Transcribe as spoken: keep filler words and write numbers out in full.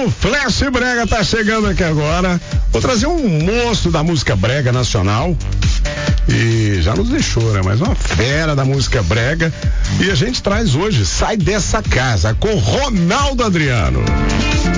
O Flash Brega tá chegando aqui agora. Vou trazer um monstro da música brega nacional. E já nos deixou, né? Mas uma fera da música brega. E a gente traz hoje Sai Dessa Casa com Ronaldo Adriano.